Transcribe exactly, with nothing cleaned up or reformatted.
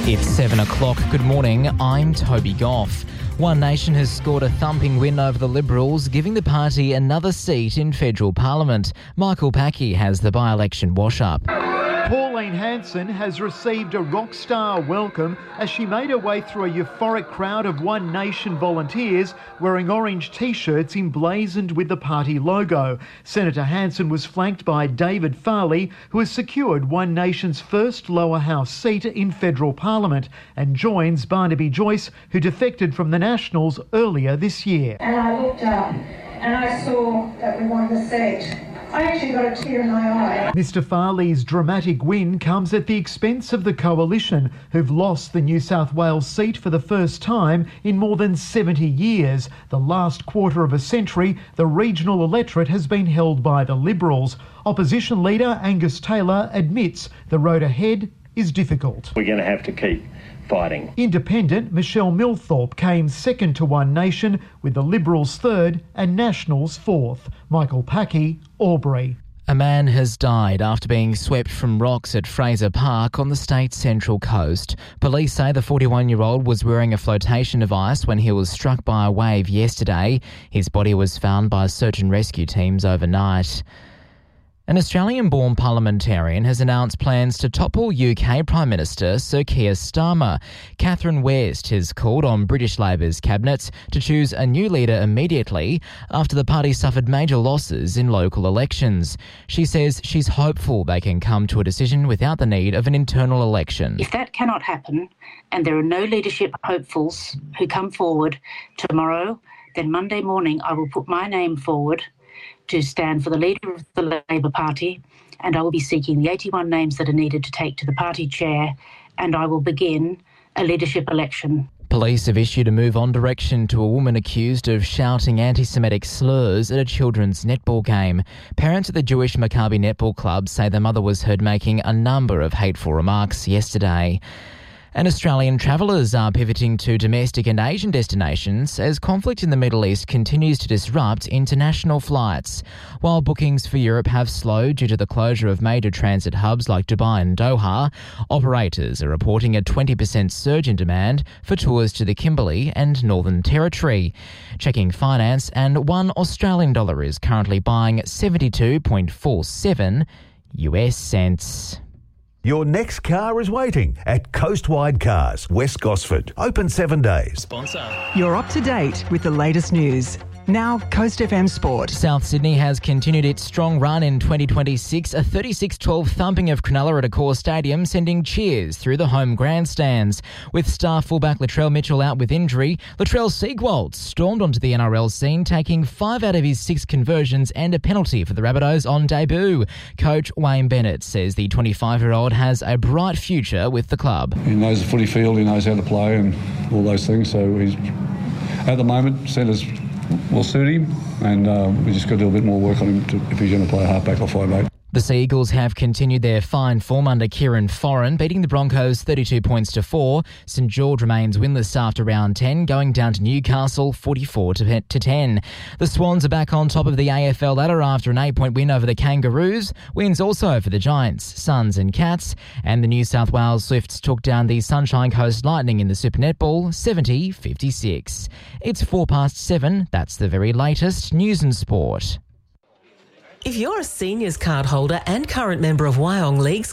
It's seven o'clock. Good morning. I'm Toby Goff. One Nation has scored a thumping win over the Liberals, giving the party another seat in federal parliament. Michael Packey has the by-election wash-up. Pauline Hanson has received a rock star welcome as she made her way through a euphoric crowd of One Nation volunteers wearing orange T-shirts emblazoned with the party logo. Senator Hanson was flanked by David Farley, who has secured One Nation's first lower house seat in federal parliament, and joins Barnaby Joyce, who defected from the Nationals earlier this year. And I looked up and I saw that we won the seat. I actually got a tear in my eye. Mr Farley's dramatic win comes at the expense of the Coalition, who've lost the New South Wales seat for the first time in more than seventy years. The last quarter of a century, the regional electorate has been held by the Liberals. Opposition leader Angus Taylor admits the road ahead is difficult. We're going to have to keep fighting. Independent Michelle Millthorpe came second to One Nation, with the Liberals third and Nationals fourth. Michael Packey, Albury. A man has died after being swept from rocks at Fraser Park on the state's central coast. Police say the forty-one-year-old was wearing a flotation device when he was struck by a wave yesterday. His body was found by search and rescue teams overnight. An Australian-born parliamentarian has announced plans to topple U K Prime Minister Sir Keir Starmer. Catherine West has called on British Labor's cabinet to choose a new leader immediately after the party suffered major losses in local elections. She says she's hopeful they can come to a decision without the need of an internal election. If that cannot happen and there are no leadership hopefuls who come forward tomorrow, then Monday morning I will put my name forward to stand for the leader of the Labor Party, and I will be seeking the eighty-one names that are needed to take to the party chair, and I will begin a leadership election. Police have issued a move-on direction to a woman accused of shouting anti-Semitic slurs at a children's netball game. Parents at the Jewish Maccabi Netball Club say their mother was heard making a number of hateful remarks yesterday. And Australian travellers are pivoting to domestic and Asian destinations as conflict in the Middle East continues to disrupt international flights. While bookings for Europe have slowed due to the closure of major transit hubs like Dubai and Doha, operators are reporting a twenty percent surge in demand for tours to the Kimberley and Northern Territory. Checking finance, and one Australian dollar is currently buying seventy-two point four seven U S cents. Your next car is waiting at Coastwide Cars, West Gosford. Open seven days. Sponsor. You're up to date with the latest news. Now, Coast F M Sport. South Sydney has continued its strong run in twenty twenty-six, a thirty-six twelve thumping of Cronulla at Accor Stadium, sending cheers through the home grandstands. With star fullback Latrell Mitchell out with injury, Latrell Seagwalt stormed onto the N R L scene, taking five out of his six conversions and a penalty for the Rabbitohs on debut. Coach Wayne Bennett says the twenty-five-year-old has a bright future with the club. He knows the footy field, he knows how to play and all those things, so he's, at the moment, centre's will suit him, and uh, we just got to do a bit more work on him to, if he's going to play halfback or five eight. The Sea Eagles have continued their fine form under Kieran Foran, beating the Broncos thirty-two points to four. St George remains winless after round ten, going down to Newcastle forty-four to ten. The Swans are back on top of the A F L ladder after an eight-point win over the Kangaroos. Wins also for the Giants, Suns and Cats. And the New South Wales Swifts took down the Sunshine Coast Lightning in the Super Netball seventy fifty-six. It's four past seven. That's the very latest news and sport. If you're a seniors card holder and current member of Wyong Leagues